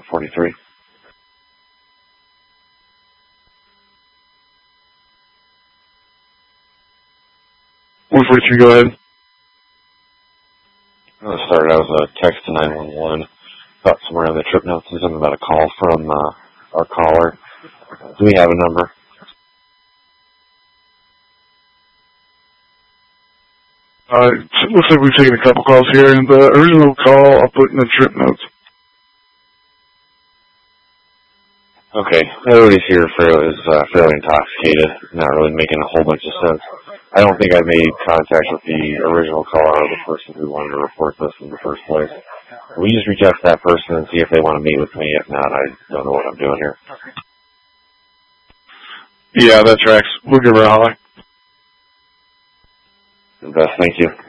143. 143, go ahead. Started out with a text to 911. Thought somewhere on the trip notes is something about a call from our caller. Do we have a number? It looks like we've taken a couple calls here, and the original call I'll put in the trip notes. Okay, everybody's here is fairly intoxicated, not really making a whole bunch of sense. I don't think I made contact with the original caller or the person who wanted to report this in the first place. We just reach out to that person and see if they want to meet with me. If not, I don't know what I'm doing here. Yeah, that tracks. We'll give her a holler. Best, thank you.